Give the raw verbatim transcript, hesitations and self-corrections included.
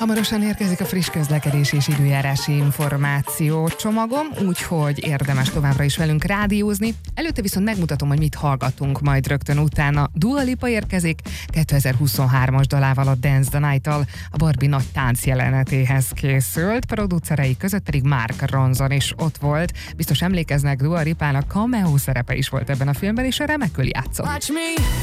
Hamarosan érkezik a friss közlekedés és időjárási információ csomagom, úgyhogy érdemes továbbra is velünk rádiózni. Előtte viszont megmutatom, hogy mit hallgatunk majd rögtön utána. Dua Lipa érkezik kétezer-huszonhármas dalával, a Dance the Night-tal, a Barbie nagy tánc jelenetéhez készült, producerei között pedig Mark Ronson is ott volt. Biztos emlékeznek, Dua Lipának cameo szerepe is volt ebben a filmben, és remekül játszott.